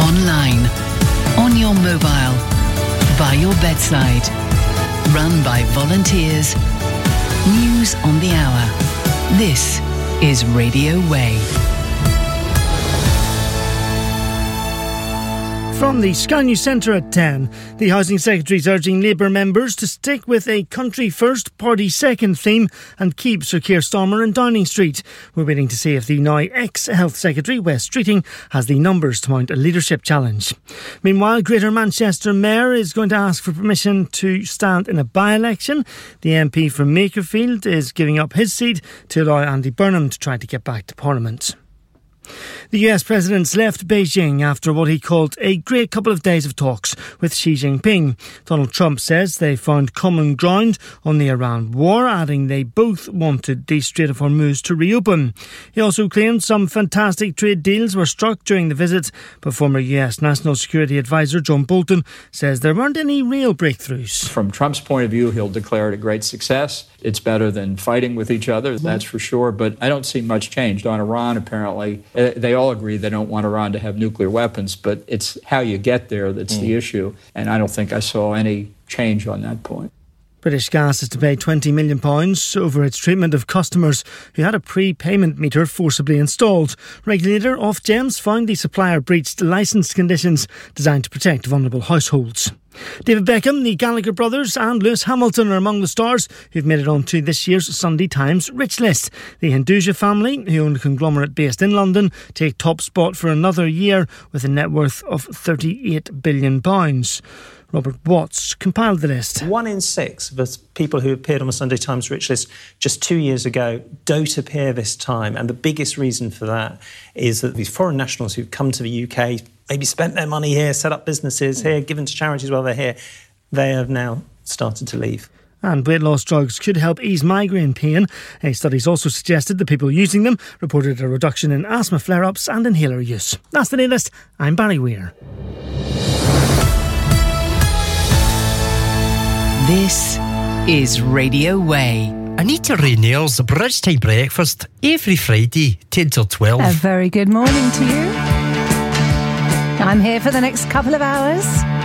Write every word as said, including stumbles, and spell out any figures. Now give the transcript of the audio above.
online, on your mobile, by your bedside. Run by volunteers. News on the hour. This is Radio Way. From the Sky News Centre at ten, the Housing Secretary is urging Labour members to stick with a country first, party second theme and keep Sir Keir Starmer in Downing Street. We're waiting to see if the now ex-Health Secretary, Wes Streeting, has the numbers to mount a leadership challenge. Meanwhile, Greater Manchester Mayor is going to ask for permission to stand in a by-election. The M P from Makerfield is giving up his seat to allow Andy Burnham to try to get back to Parliament. The U S President's left Beijing after what he called a great couple of days of talks with Xi Jinping. Donald Trump says they found common ground on the Iran war, adding they both wanted the Strait of Hormuz to reopen. He also claimed some fantastic trade deals were struck during the visit, but former U S National Security Advisor John Bolton says there weren't any real breakthroughs. From Trump's point of view, he'll declare it a great success. It's better than fighting with each other, that's for sure, but I don't see much change. On Iran, apparently, they all agree they don't want Iran to have nuclear weapons, but it's how you get there that's mm. the issue, and I don't think I saw any change on that point. British Gas is to pay twenty million pounds over its treatment of customers who had a prepayment meter forcibly installed. Regulator Ofgems found the supplier breached licence conditions designed to protect vulnerable households. David Beckham, the Gallagher brothers and Lewis Hamilton are among the stars who've made it onto this year's Sunday Times Rich List. The Hinduja family, who own a conglomerate based in London, take top spot for another year with a net worth of thirty-eight billion pounds. Robert Watts compiled the list. One in six of the people who appeared on the Sunday Times Rich List just two years ago don't appear this time. And the biggest reason for that is that these foreign nationals who've come to the U K, maybe spent their money here, set up businesses here, given to charities while they're here, they have now started to leave. And weight loss drugs could help ease migraine pain. A study's also suggested that people using them reported a reduction in asthma flare-ups and inhaler use. That's the latest. I'm Barry Weir. This is Radio Way. Anita Rainier's Bridge Time Breakfast every Friday, ten till twelve. A very good morning to you. I'm here for the next couple of hours.